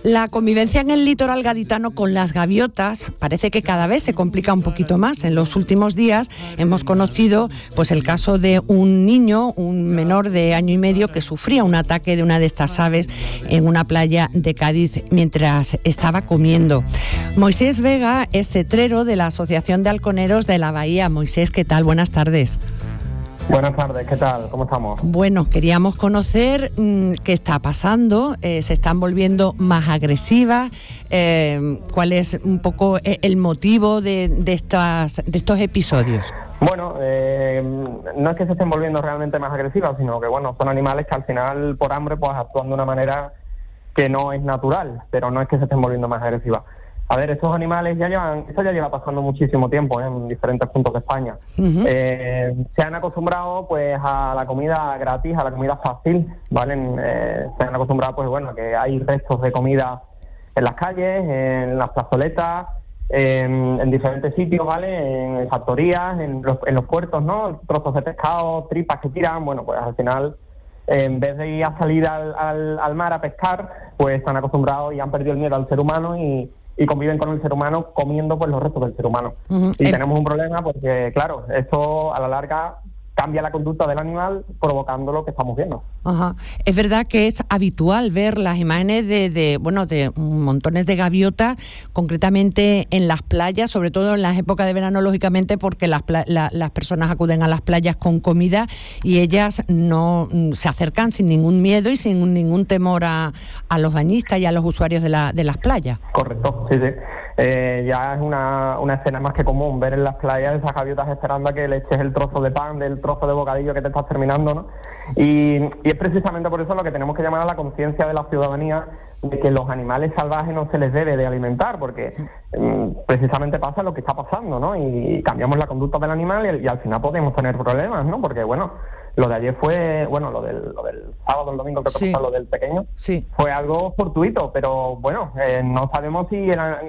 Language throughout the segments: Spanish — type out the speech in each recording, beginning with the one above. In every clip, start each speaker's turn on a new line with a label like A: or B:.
A: La convivencia en el litoral gaditano con las gaviotas parece que cada vez se complica un poquito más. En los últimos días hemos conocido pues el caso de un niño, un menor de año y medio, que sufría un ataque de una de estas aves en una playa de Cádiz mientras estaba comiendo. Moisés Vega es cetrero de la Asociación de Halconeros de la Bahía. Moisés, ¿qué tal? Buenas tardes.
B: Buenas tardes, ¿qué tal? ¿Cómo estamos?
A: Bueno, queríamos conocer qué está pasando, se están volviendo más agresivas, cuál es un poco el motivo de estos episodios.
B: Bueno, no es que se estén volviendo realmente más agresivas, sino que bueno, son animales que al final por hambre pues actúan de una manera que no es natural, pero no es que se estén volviendo más agresivas. A ver, estos animales esto ya lleva pasando muchísimo tiempo en diferentes puntos de España.
A: Uh-huh.
B: Se han acostumbrado pues a la comida gratis, a la comida fácil, ¿vale? Se han acostumbrado pues bueno, a que hay restos de comida en las calles, en las plazoletas, en diferentes sitios, ¿vale? En factorías, en los puertos, ¿no? Trozos de pescado, tripas que tiran, bueno, pues al final, en vez de ir a salir al mar a pescar, pues están acostumbrados y han perdido el miedo al ser humano y conviven con el ser humano comiendo pues los restos del ser humano. Uh-huh. Y tenemos un problema porque, claro, esto a la larga cambia la conducta del animal provocando lo que estamos viendo.
A: Ajá. Es verdad que es habitual ver las imágenes de montones de gaviotas, concretamente en las playas, sobre todo en las épocas de verano, lógicamente, porque las personas acuden a las playas con comida y ellas no se acercan sin ningún miedo y sin ningún temor a los bañistas y a los usuarios de las playas.
B: Correcto, sí. Ya es una escena más que común ver en las playas esas gaviotas esperando a que le eches el trozo de pan, del trozo de bocadillo que te estás terminando, ¿no? Y es precisamente por eso lo que tenemos que llamar a la conciencia de la ciudadanía de que los animales salvajes no se les debe de alimentar, porque precisamente pasa lo que está pasando, ¿no? Y cambiamos la conducta del animal y al final podemos tener problemas, ¿no? Porque, bueno, lo de ayer fue, bueno, lo del sábado, el domingo, creo que fue lo del pequeño,
A: sí,
B: fue algo fortuito, pero bueno, no sabemos si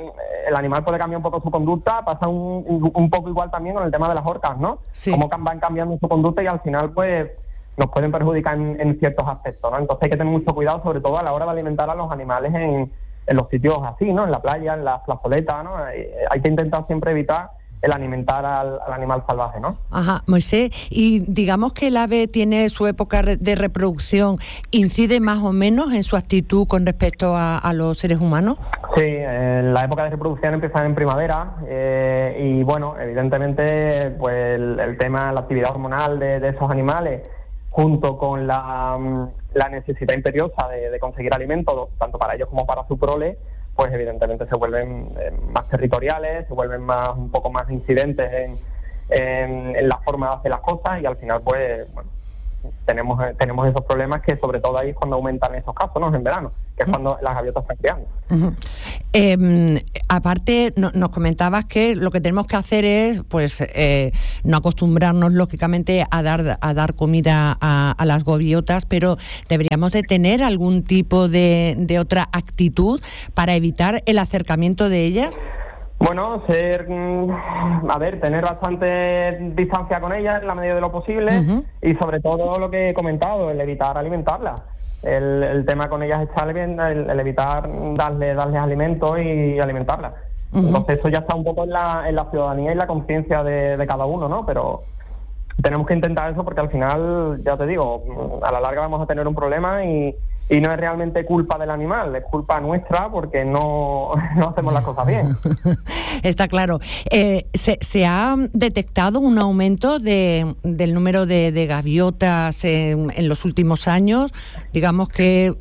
B: el animal puede cambiar un poco su conducta. Pasa un poco igual también con el tema de las orcas, ¿no?
A: Sí.
B: Cómo van cambiando su conducta y al final, pues, nos pueden perjudicar en ciertos aspectos, ¿no? Entonces hay que tener mucho cuidado, sobre todo a la hora de alimentar a los animales en los sitios así, ¿no? En la playa, en las plazoletas, ¿no? Hay que intentar siempre evitar el alimentar al animal salvaje, ¿no?
A: Ajá, Moisés, y digamos que el ave tiene su época de reproducción, ¿incide más o menos en su actitud con respecto a los seres humanos?
B: Sí, la época de reproducción empieza en primavera y bueno, evidentemente pues el tema, la actividad hormonal de esos animales, junto con la necesidad imperiosa de conseguir alimento, tanto para ellos como para su prole, pues evidentemente se vuelven más territoriales, se vuelven un poco más incidentes en la forma de hacer las cosas y al final pues bueno, tenemos esos problemas que sobre todo ahí es cuando aumentan esos casos, ¿no? En verano, que es cuando las gaviotas están criando.
A: Uh-huh. Aparte, nos comentabas que lo que tenemos que hacer es pues no acostumbrarnos lógicamente a dar comida a las gaviotas, pero deberíamos de tener algún tipo de otra actitud para evitar el acercamiento de ellas.
B: Bueno, tener bastante distancia con ellas en la medida de lo posible. Uh-huh. Y sobre todo lo que he comentado, el evitar alimentarlas. El tema con ellas está el evitar darles alimentos y alimentarlas. Uh-huh. Entonces eso ya está un poco en la ciudadanía y la conciencia de cada uno, ¿no? Pero tenemos que intentar eso porque al final, ya te digo, a la larga vamos a tener un problema y no es realmente culpa del animal, es culpa nuestra porque no hacemos las cosas bien.
A: Está claro. ¿Se ha detectado un aumento del número de gaviotas en los últimos años? Digamos que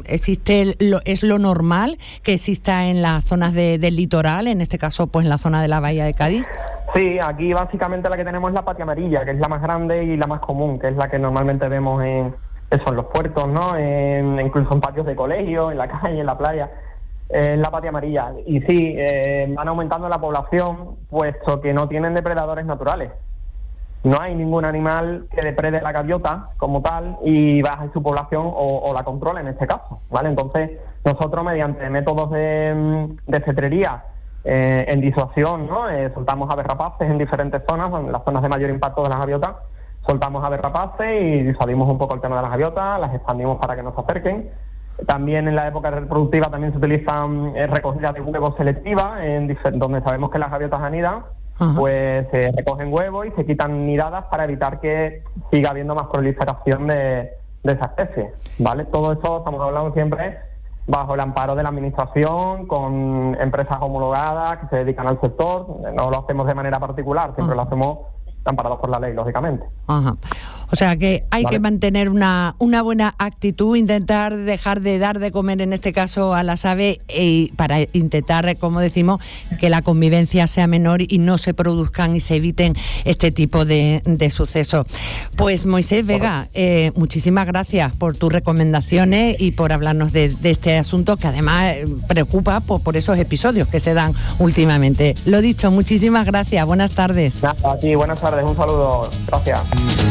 A: es lo normal que exista en las zonas del litoral, en este caso pues en la zona de la Bahía de Cádiz.
B: Sí, aquí básicamente la que tenemos es la patia amarilla, que es la más grande y la más común, que es la que normalmente vemos en los puertos, ¿no? Incluso en patios de colegio, en la calle, en la playa, en la patia amarilla. Y sí, van aumentando la población, puesto que no tienen depredadores naturales. No hay ningún animal que deprede la gaviota como tal y baje su población o la controle en este caso, ¿vale? Entonces, nosotros mediante métodos de cetrería, en disuasión, ¿no? Soltamos aves rapaces en diferentes zonas, en las zonas de mayor impacto de las gaviotas, soltamos aves rapaces y disuadimos un poco el tema de las gaviotas, las expandimos para que no se acerquen También en la época reproductiva también se utilizan recogidas de huevos selectivas, donde sabemos que las gaviotas anidan.
A: Ajá.
B: Pues se recogen huevos y se quitan nidadas para evitar que siga habiendo más proliferación de esa especie, ¿vale? Todo esto estamos hablando siempre bajo el amparo de la administración, con empresas homologadas que se dedican al sector. No lo hacemos de manera particular, siempre lo hacemos amparados por la ley, lógicamente.
A: Ajá. O sea que hay que mantener una buena actitud, intentar dejar de dar de comer, en este caso a las aves, para intentar, como decimos, que la convivencia sea menor y no se produzcan y se eviten este tipo de sucesos. Pues Moisés Vega, muchísimas gracias por tus recomendaciones y por hablarnos de este asunto que además preocupa por esos episodios que se dan últimamente. Lo dicho, muchísimas gracias, buenas tardes.
B: Nada, a ti, buenas tardes, un saludo, gracias.